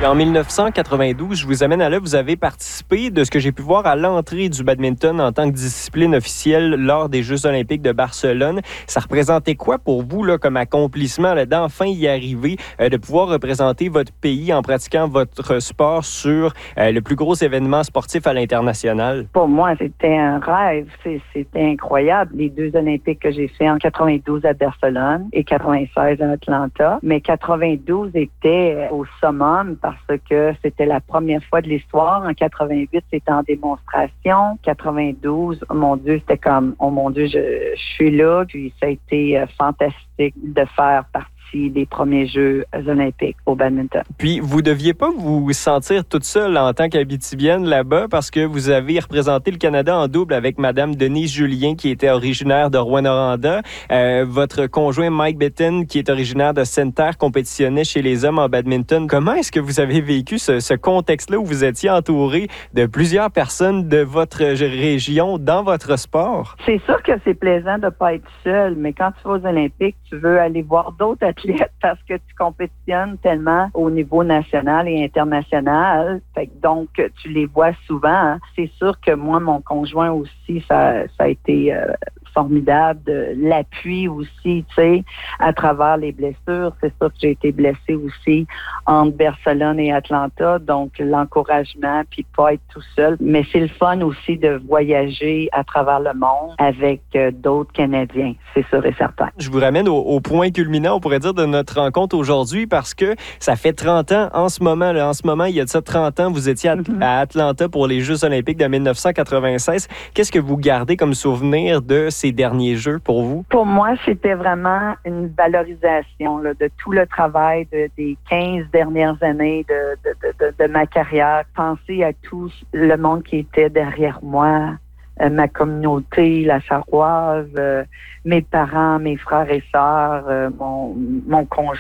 En 1992, je vous amène à là, vous avez participé, de ce que j'ai pu voir, à l'entrée du badminton en tant que discipline officielle lors des Jeux olympiques de Barcelone. Ça représentait quoi pour vous là, comme accomplissement là, d'enfin y arriver, de pouvoir représenter votre pays en pratiquant votre sport sur le plus gros événement sportif à l'international? Pour moi, c'était un rêve. C'était incroyable. Les deux Olympiques que j'ai fait en 92 à Barcelone et 96 à Atlanta. Mais 92 était au summum parce que c'était la première fois de l'histoire. En 88, c'était en démonstration. 92, mon Dieu, c'était comme, oh mon Dieu, je suis là. Puis ça a été fantastique de faire partie des premiers Jeux olympiques au badminton. Puis, vous deviez pas vous sentir toute seule en tant qu'Abitibienne là-bas parce que vous avez représenté le Canada en double avec Madame Denise Julien qui était originaire de Rouyn-Noranda. Votre conjoint Mike Betton qui est originaire de Sainte-Terre compétitionnait chez les hommes en badminton. Comment est-ce que vous avez vécu ce contexte-là où vous étiez entouré de plusieurs personnes de votre région dans votre sport? C'est sûr que c'est plaisant de pas être seul, mais quand tu vas aux Olympiques, tu veux aller voir d'autres athlètes parce que tu compétitionnes tellement au niveau national et international. Fait que donc, tu les vois souvent. Hein. C'est sûr que moi, mon conjoint aussi, ça a été formidable. L'appui aussi, tu sais, à travers les blessures. C'est sûr que j'ai été blessée aussi entre Barcelone et Atlanta. Donc, l'encouragement, puis pas être tout seul. Mais c'est le fun aussi de voyager à travers le monde avec d'autres Canadiens. C'est sûr et certain. Je vous ramène au point culminant, on pourrait dire, de notre rencontre aujourd'hui parce que ça fait 30 ans en ce moment. Là, en ce moment, il y a de ça 30 ans, vous étiez à Atlanta pour les Jeux olympiques de 1996. Qu'est-ce que vous gardez comme souvenir de ces derniers Jeux pour vous? Pour moi, c'était vraiment une valorisation là, de tout le travail des 15 dernières années de ma carrière. Penser à tout le monde qui était derrière moi, ma communauté, la Sarroise, mes parents, mes frères et sœurs, mon conjoint.